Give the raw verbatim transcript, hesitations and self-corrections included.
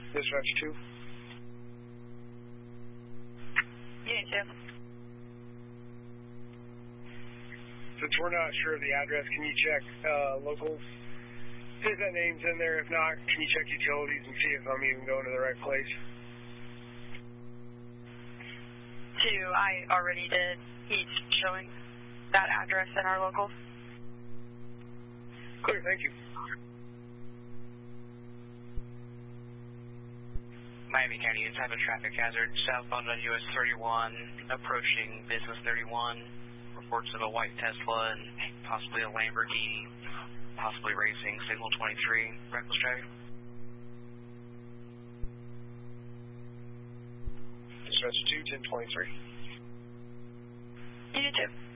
Dispatch two. Unit two. Since we're not sure of the address, can you check uh, locals? See if that name's in there. If not, can you check utilities and see if I'm even going to the right place? Two, I already did. He's showing that address in our locals. Clear, thank you. Miami County is having a traffic hazard southbound on U S thirty-one, approaching Business thirty-one. Reports of a white Tesla and possibly a Lamborghini, possibly racing, signal twenty-three, reckless driving. Dispatch two, ten twenty-three. Unit two.